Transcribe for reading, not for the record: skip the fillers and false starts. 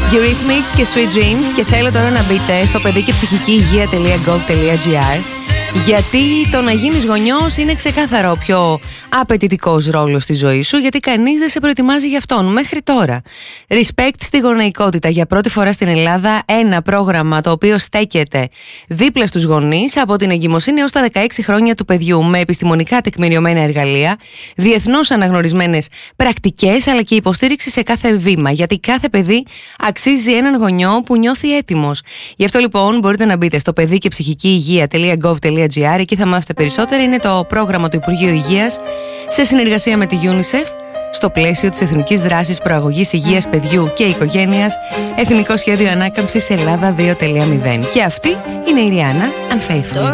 Eurythmics και Sweet Dreams. Και θέλω τώρα να μπείτε στο παιδικεψυχικήυγεία.gov.gr, γιατί το να γίνεις γονιός είναι ξεκάθαρο πιο απαιτητικός ρόλος στη ζωή σου, γιατί κανείς δεν σε προετοιμάζει γι' αυτόν μέχρι τώρα. Respect στη γονεϊκότητα. Για πρώτη φορά στην Ελλάδα ένα πρόγραμμα το οποίο στέκεται δίπλα στους γονείς από την εγκυμοσύνη έως τα 16 χρόνια του παιδιού, με επιστημονικά τεκμηριωμένα εργαλεία, διεθνώς αναγνωρισμένες πρακτικές, αλλά και υποστήριξη σε κάθε βήμα, γιατί κάθε παιδί αξίζει έναν γονιό που νιώθει έτοιμος. Γι' αυτό λοιπόν μπορείτε να μπείτε στο παιδικεψυχικήυγεία.gov.gr. Εκεί θα μάθετε περισσότερα. Είναι το πρόγραμμα του Υπουργείου Υγείας σε συνεργασία με τη UNICEF στο πλαίσιο της Εθνικής Δράσης Προαγωγής Υγείας Παιδιού και Οικογένειας, Εθνικό Σχέδιο Ανάκαμψης Ελλάδα 2.0. Και αυτή είναι η Rihanna Unfaithful.